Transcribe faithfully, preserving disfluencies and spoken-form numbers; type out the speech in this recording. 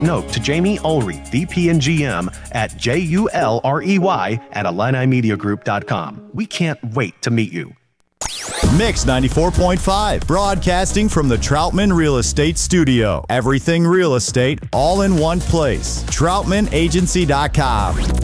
note to Jamie Ulrey, V P and G M at J U L R E Y at Illini Media Group dot com. We can't wait to meet you. Mix ninety-four point five, broadcasting from the Troutman Real Estate Studio. Everything real estate, all in one place. Troutman Agency dot com.